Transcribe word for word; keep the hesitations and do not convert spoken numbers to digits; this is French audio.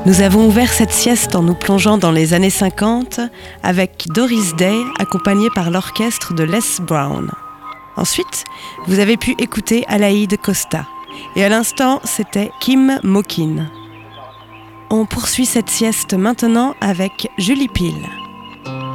Nous avons ouvert cette sieste en nous plongeant dans les années cinquante avec Doris Day, accompagnée par l'orchestre de Les Brown. Ensuite, vous avez pu écouter Alaïde Costa. Et à l'instant, c'était Kim Mokin. On poursuit cette sieste maintenant avec Julie Peel.